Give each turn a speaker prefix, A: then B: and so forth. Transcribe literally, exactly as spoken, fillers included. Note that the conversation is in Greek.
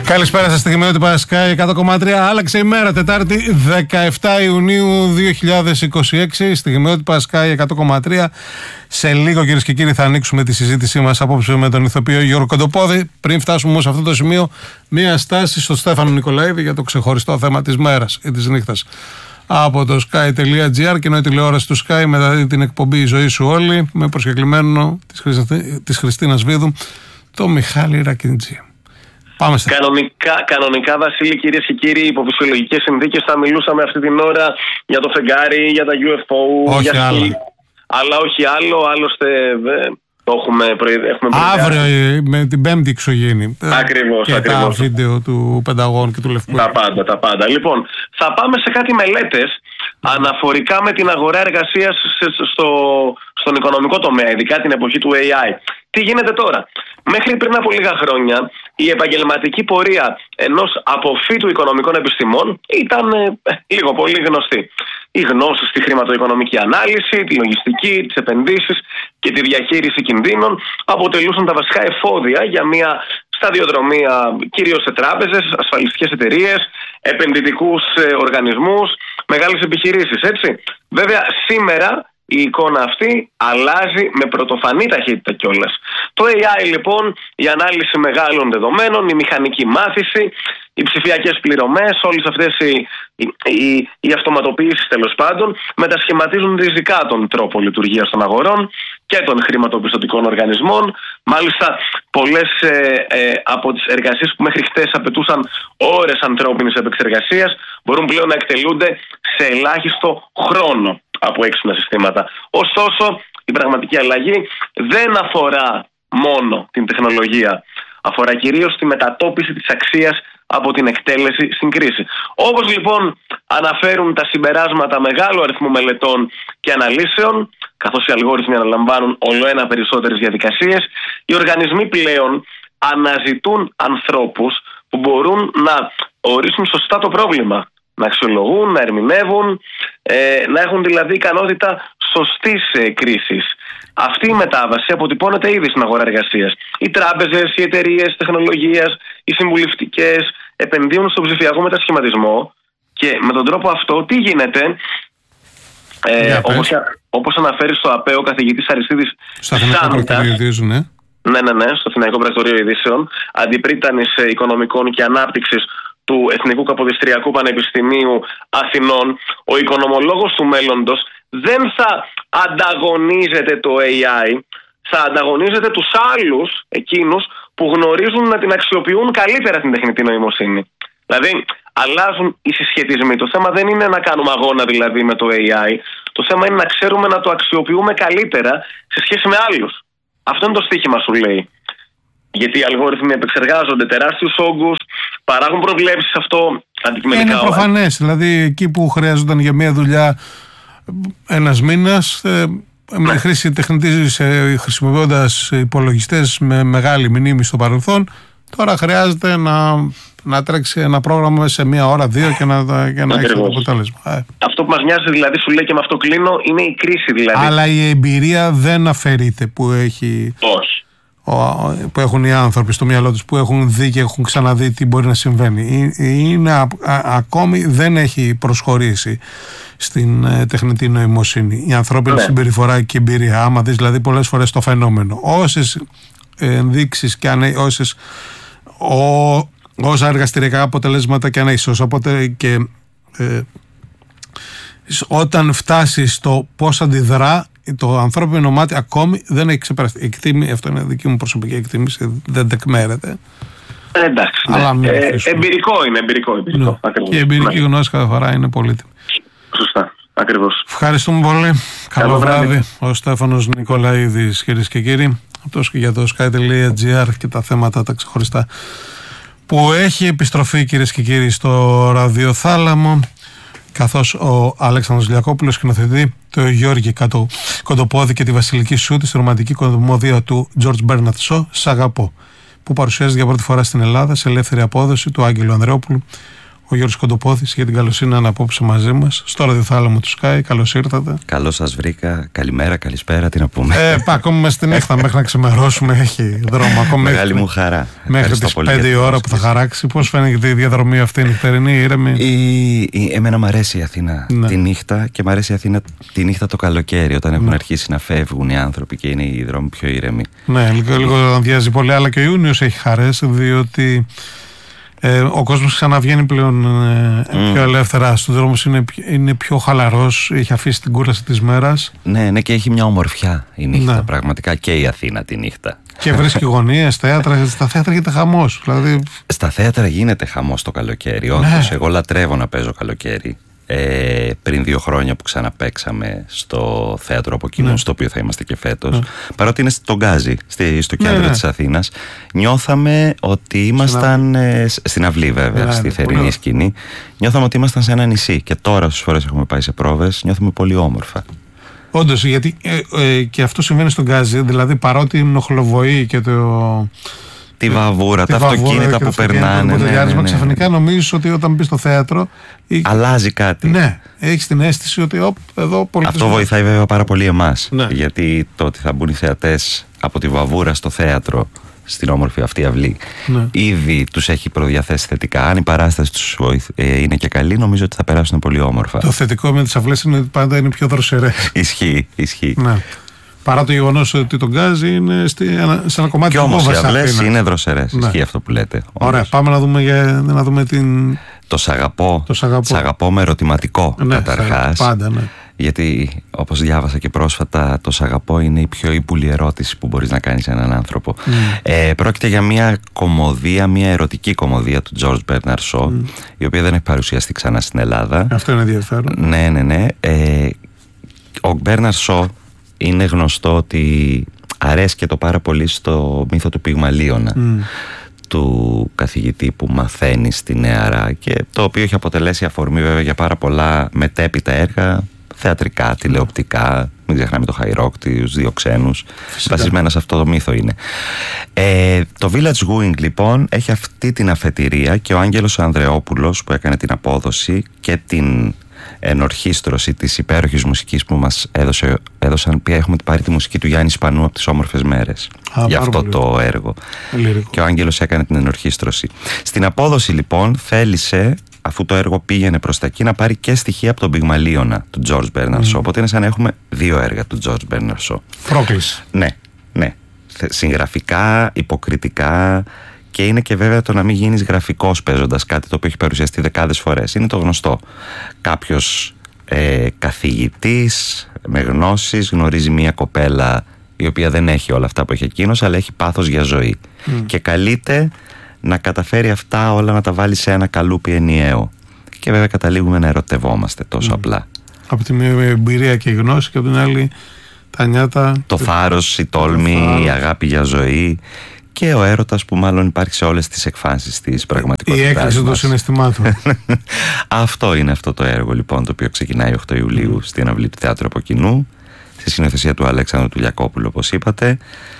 A: Καλησπέρα σας, στιγμιότυπα Sky εκατό κόμμα τρία. Άλλαξε η μέρα, Τετάρτη δεκαεφτά Ιουνίου δύο χιλιάδες είκοσι έξι. Στιγμιότυπα Sky εκατό κόμμα τρία. Σε λίγο, κυρίες και κύριοι, θα ανοίξουμε τη συζήτησή μας απόψε με τον ηθοποιό Γιώργο Κοντοπόδη. Πριν φτάσουμε όμως σε αυτό το σημείο, μία στάση στον Στέφανο Νικολαίδη για το ξεχωριστό θέμα της μέρας ή της νύχτας. Από το sky τελεία gr, και ενώ η τηλεόραση του Sky μεταδίδει την εκπομπή «Η ζωή σου όλη» με προσκεκλημένο της, Χριστι... της Χριστίνας Βίδου, το Μιχάλη Ρακιντζή. Πάμε στα...
B: Κανονικά, κανονικά, Βασίλη, κυρίες και κύριοι, υπό φυσιολογικές συνθήκες θα μιλούσαμε αυτή την ώρα για το φεγγάρι, για τα γιου εφ ο,
A: όχι
B: για
A: άλλο.
B: Αλλά όχι άλλο, άλλωστε το έχουμε, έχουμε
A: αύριο με την Πέμπτη εξωγήινη.
B: Ακριβώς,
A: και
B: ακριβώς.
A: τα βίντεο του Πενταγώνου και του Λευκού.
B: Τα πάντα, τα πάντα. Λοιπόν, θα πάμε σε κάτι μελέτες αναφορικά με την αγορά εργασίας στο, στον οικονομικό τομέα, ειδικά την εποχή του έι άι. Τι γίνεται τώρα? Μέχρι πριν από λίγα χρόνια, η επαγγελματική πορεία ενός αποφύτου οικονομικών επιστημών ήταν ε, λίγο πολύ γνωστή. Οι γνώσεις στη χρηματοοικονομική ανάλυση, τη λογιστική, τις επενδύσεις και τη διαχείριση κινδύνων αποτελούσαν τα βασικά εφόδια για μια σταδιοδρομία κυρίως σε τράπεζες, ασφαλιστικές εταιρείες, επενδυτικούς ε, οργανισμούς, μεγάλες επιχειρήσεις, έτσι. Βέβαια, σήμερα η εικόνα αυτή αλλάζει με πρωτοφανή ταχύτητα κιόλας. Το έι άι, λοιπόν, η ανάλυση μεγάλων δεδομένων, η μηχανική μάθηση, οι ψηφιακές πληρωμές, όλες αυτές οι, οι, οι αυτοματοποιήσεις, τέλος πάντων, μετασχηματίζουν ριζικά τον τρόπο λειτουργίας των αγορών και των χρηματοπιστωτικών οργανισμών. Μάλιστα, πολλές ε, ε, από τις εργασίες που μέχρι χτες απαιτούσαν ώρες ανθρώπινης επεξεργασίας μπορούν πλέον να εκτελούνται σε ελάχιστο χρόνο από έξυπνα συστήματα. Ωστόσο, η πραγματική αλλαγή δεν αφορά μόνο την τεχνολογία. Αφορά κυρίως τη μετατόπιση της αξίας από την εκτέλεση στην κρίση. Όπως λοιπόν αναφέρουν τα συμπεράσματα μεγάλου αριθμού μελετών και αναλύσεων, καθώς οι αλγόριθμοι αναλαμβάνουν ολοένα περισσότερες διαδικασίες, οι οργανισμοί πλέον αναζητούν ανθρώπους που μπορούν να ορίσουν σωστά το πρόβλημα, να αξιολογούν, να ερμηνεύουν, ε, να έχουν δηλαδή ικανότητα σωστής ε, κρίσης. Αυτή η μετάβαση αποτυπώνεται ήδη στην αγορά εργασίας. Οι τράπεζες, οι εταιρείες τεχνολογίας, οι συμβουλευτικές επενδύουν στον ψηφιακό μετασχηματισμό και με τον τρόπο αυτό τι γίνεται? Ε, yeah, όπως, όπως αναφέρει στο ΑΠΕ ο καθηγητής Αριστίδης Σάμιτας,
A: ναι.
B: ναι, ναι, ναι, στο Αθηναϊκό Πρακτορείο Ειδήσεων, αντιπρίτανης οικονομικών και ανάπτυξης του Εθνικού Καποδιστριακού Πανεπιστημίου Αθηνών, ο οικονομολόγος του μέλλοντος δεν θα ανταγωνίζεται το έι άι, θα ανταγωνίζεται τους άλλους, εκείνους που γνωρίζουν να την αξιοποιούν καλύτερα την τεχνητή νοημοσύνη. Δηλαδή, αλλάζουν οι συσχετισμοί. Το θέμα δεν είναι να κάνουμε αγώνα δηλαδή με το έι άι, το θέμα είναι να ξέρουμε να το αξιοποιούμε καλύτερα σε σχέση με άλλους. Αυτό είναι το στοίχημα, σου λέει. Γιατί οι αλγόριθμοι επεξεργάζονται τεράστιους όγκους, παράγουν προβλέψεις, αυτό αντικειμενικά.
A: Είναι προφανές. Δηλαδή, εκεί που χρειαζόταν για μια δουλειά ένας μήνας, ε, με χρήση τεχνητής, ε, χρησιμοποιώντας υπολογιστές με μεγάλη μνήμη στο παρελθόν, τώρα χρειάζεται να, να τρέξει ένα πρόγραμμα σε μία ώρα, δύο και να, και να έχει το αποτέλεσμα. Ε.
B: Αυτό που μας νοιάζει, δηλαδή, σου λέει και με αυτό κλείνω, είναι η κρίση δηλαδή.
A: Αλλά η εμπειρία δεν αφαιρείται που έχει.
B: Όχι.
A: Που έχουν οι άνθρωποι στο μυαλό τους, που έχουν δει και έχουν ξαναδεί τι μπορεί να συμβαίνει. Είναι, α, α, ακόμη δεν έχει προσχωρήσει στην ε, τεχνητή νοημοσύνη η ανθρώπινη ναι. συμπεριφορά και εμπειρία. Άμα δεις δηλαδή πολλές φορές το φαινόμενο, όσες ενδείξεις και αν όσες ό, όσα εργαστηριακά αποτελέσματα και αν έχεις, οπότε και ε, όταν φτάσει στο πώς αντιδρά, το ανθρώπινο μάτι ακόμη δεν έχει ξεπεραστεί. Εκτίμη, αυτό είναι δική μου προσωπική εκτίμηση, δεν τεκμέρεται.
B: Ε, εντάξει. Ναι. Ε, εμπειρικό είναι, εμπειρικό. εμπειρικό
A: ναι. Και η εμπειρική ναι. γνώση κάθε φορά είναι πολύτιμη.
B: Σωστά, ακριβώς.
A: Ευχαριστούμε πολύ. Καλό, Καλό βράδυ. βράδυ. Ο Στέφανος Νικολαίδης, κυρίες και κύριοι, αυτός και για το sky τελεία gr και τα θέματα τα ξεχωριστά που έχει επιστροφή, κυρίες και κύριοι, στο ραδιοθάλαμο. Καθώς ο Αλέξανδρος Λιακόπουλος σκηνοθετεί το Γιώργη Κοντοπόδη και τη Βασιλική Σούτη στη ρομαντική κομμωδία του George Bernard Shaw, «Σ' αγαπώ», που παρουσιάζεται για πρώτη φορά στην Ελλάδα σε ελεύθερη απόδοση του Άγγελου Ανδρεόπουλου, ο Γιώργος Κοντοπόθης, για την καλοσύνη να είναι απόψε μαζί μας στο ραδιοθάλαμο του Sky. Καλώς ήρθατε.
C: Καλώς σας βρήκα. Καλημέρα, καλησπέρα, τι να πούμε.
A: Ε, πά, ακόμα μέσα στη νύχτα μέχρι να ξημερώσουμε. Έχει δρόμο ακόμα.
C: Μεγάλη μου χαρά.
A: Μέχρι τις πέντε η ώρα που θα χαράξει. Πώς φαίνεται η διαδρομή αυτή, η νυχτερινή, ήρεμη?
C: Η, η, εμένα μου αρέσει η Αθήνα ναι. τη νύχτα και μου αρέσει η Αθήνα τη νύχτα το καλοκαίρι, όταν έχουν ναι. αρχίσει να φεύγουν οι άνθρωποι και είναι οι δρόμοι πιο ήρεμοι.
A: Ναι, λίγο, λίγο αδειάζει πολύ, αλλά και ο Ιούνιος έχει χαρές, διότι ε, ο κόσμος ξαναβγαίνει πλέον ε, mm. πιο ελεύθερα στους δρόμους, είναι, είναι πιο χαλαρός, έχει αφήσει την κούραση της μέρας.
C: Ναι, ναι, και έχει μια ομορφιά η νύχτα, ναι. πραγματικά, και η Αθήνα τη νύχτα.
A: Και βρίσκει γωνίες, θέατρα, στα θέατρα γίνεται χαμός. Δηλαδή...
C: Στα θέατρα γίνεται χαμός το καλοκαίρι, όντως. Ναι. Εγώ λατρεύω να παίζω καλοκαίρι. Ε, πριν δύο χρόνια που ξαναπαίξαμε στο θέατρο από κοινού, ναι. στο οποίο θα είμαστε και φέτος, ναι. παρότι είναι στον Γκάζι, στο κέντρο ναι, ναι. της Αθήνας, νιώθαμε ότι ήμασταν ε, στην αυλή βέβαια, ναι, στη ναι, θερινή πολύ... σκηνή, νιώθαμε ότι ήμασταν σε ένα νησί, και τώρα όσες φορές έχουμε πάει σε πρόβες νιώθουμε πολύ όμορφα.
A: Όντως, γιατί ε, ε, και αυτό συμβαίνει στον Γκάζι, δηλαδή παρότι η μνοχλοβοή και το...
C: Τη βαβούρα, τη τα βαβούρα αυτοκίνητα που περνάνε.
A: Ναι, ναι, ναι. Ξαφνικά νομίζεις ότι όταν μπεις στο θέατρο
C: αλλάζει κάτι.
A: Ναι, έχεις την αίσθηση ότι οπ, εδώ πολύ.
C: Αυτό βοηθάει βέβαια πάρα πολύ εμάς. Ναι. Γιατί το ότι θα μπουν οι θεατές από τη βαβούρα στο θέατρο, στην όμορφη αυτή αυλή, ναι. ήδη τους έχει προδιαθέσει θετικά. Αν η παράσταση τους ε, είναι και καλή, νομίζω ότι θα περάσουν πολύ όμορφα. Το
A: θετικό με τις αυλές είναι ότι πάντα είναι πιο δροσερές.
C: Ισχύει, ισχύει.
A: Ναι. Παρά το γεγονός ότι το Γκάζι είναι στη, σε ένα κομμάτι
C: του Βόβας. Και όμως οι αυλές είναι δροσερές. Ναι. Ισχύει αυτό που λέτε.
A: Ωραία, πάμε να δούμε, για, να δούμε την...
C: Το σ' αγαπώ.
A: Το σ' αγαπώ.
C: Σ' αγαπώ με ερωτηματικό, ναι, καταρχάς.
A: Πάντα, ναι.
C: Γιατί όπως διάβασα και πρόσφατα, το σ' αγαπώ είναι η πιο ύπουλη ερώτηση που μπορείς να κάνεις σε έναν άνθρωπο. Mm. Ε, πρόκειται για μια κωμωδία, μια ερωτική κωμωδία του George Bernard Shaw, mm. η οποία δεν έχει παρουσιαστεί ξανά στην Ελλάδα.
A: Αυτό είναι ενδιαφέρον.
C: Ναι, ναι, ναι. Ε, ο Bernard Shaw είναι γνωστό ότι αρέσκεται πάρα πολύ στο μύθο του Πυγμαλίωνα, mm. του καθηγητή που μαθαίνει στη νεαρά, και το οποίο έχει αποτελέσει αφορμή βέβαια για πάρα πολλά μετέπειτα έργα, θεατρικά, τηλεοπτικά, μην ξεχνάμε το Χαϊρόκτη, τους δύο ξένους, βασισμένα σε αυτό το μύθο είναι. Ε, το Village Wooing λοιπόν έχει αυτή την αφετηρία, και ο Άγγελος Ανδρεόπουλος που έκανε την απόδοση και την ενορχήστρωση της υπέροχης μουσικής που μας έδωσε, έδωσαν, πια έχουμε πάρει τη μουσική του Γιάννη Σπανού από τις Όμορφες Μέρες. Α, για αυτό πολύ. Το έργο. Λυρικό. Και ο Άγγελος έκανε την ενορχήστρωση. Στην απόδοση λοιπόν θέλησε, αφού το έργο πήγαινε προς τα εκεί, να πάρει και στοιχεία από τον Πυγμαλίωνα του George Bernard Shaw. Mm. Οπότε είναι σαν να έχουμε δύο έργα του George Bernard Shaw.
A: Πρόκληση.
C: Ναι, ναι. Συγγραφικά, υποκριτικά. Και είναι και βέβαια το να μην γίνεις γραφικός παίζοντας κάτι το οποίο έχει παρουσιαστεί δεκάδες φορές. Είναι το γνωστό. Κάποιος ε, καθηγητής με γνώσεις γνωρίζει μια κοπέλα η οποία δεν έχει όλα αυτά που έχει εκείνος, αλλά έχει πάθος για ζωή. Mm. Και καλείται να καταφέρει αυτά όλα να τα βάλει σε ένα καλούπι ενιαίο. Και βέβαια καταλήγουμε να ερωτευόμαστε τόσο mm. απλά.
A: Από τη μία εμπειρία και η γνώση, και από την άλλη τα νιάτα.
C: Το θάρρος, η τόλμη, η αγάπη για ζωή. Και ο έρωτας που μάλλον υπάρχει σε όλες τις εκφάνσεις της πραγματικότητας.
A: Η έκρηξη των συναισθημάτων.
C: Αυτό είναι αυτό το έργο λοιπόν, το οποίο ξεκινάει οκτώ Ιουλίου mm. στην αυλή του Θεάτρου από κοινού, στη συνοθεσία του Αλέξανδρου του Λιακόπουλου, όπως είπατε.